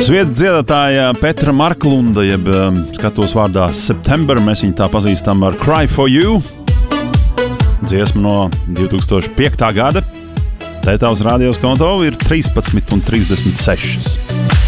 Zviedru dziedātāja Petra Marklunda, jeb skatos vārdā September, mēs viņu tā pazīstam ar Cry for You, dziesmu no 2005. gada. Te tavs radios konto ir 13:36.